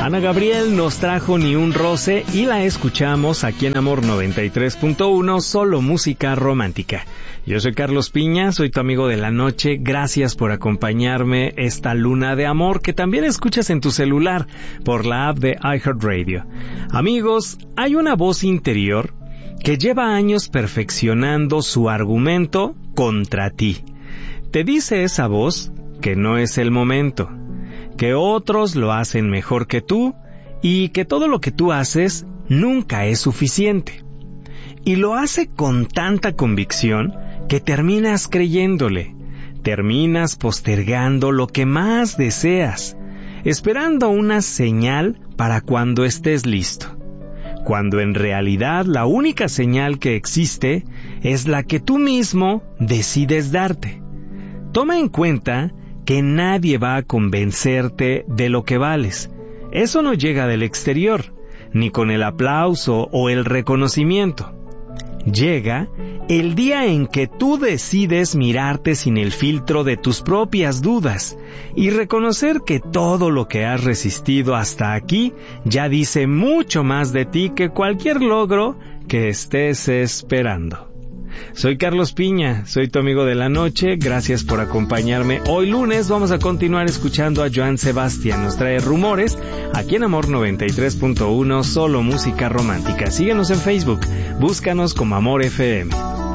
Ana Gabriel nos trajo Ni un roce y la escuchamos aquí en Amor 93.1, solo música romántica. Yo soy Carlos Piña, soy tu amigo de la noche. Gracias por acompañarme esta luna de amor que también escuchas en tu celular por la app de iHeartRadio. Amigos, hay una voz interior que lleva años perfeccionando su argumento contra ti. Te dice esa voz que no es el momento, que otros lo hacen mejor que tú y que todo lo que tú haces nunca es suficiente. Y lo hace con tanta convicción que terminas creyéndole, terminas postergando lo que más deseas, esperando una señal para cuando estés listo, cuando en realidad la única señal que existe es la que tú mismo decides darte. Toma en cuenta que nadie va a convencerte de lo que vales. Eso no llega del exterior, ni con el aplauso o el reconocimiento. Llega el día en que tú decides mirarte sin el filtro de tus propias dudas y reconocer que todo lo que has resistido hasta aquí ya dice mucho más de ti que cualquier logro que estés esperando. Soy Carlos Piña, soy tu amigo de la noche, gracias por acompañarme. Hoy lunes vamos a continuar escuchando a Joan Sebastián, nos trae Rumores, aquí en Amor 93.1, solo música romántica. Síguenos en Facebook, búscanos como Amor FM.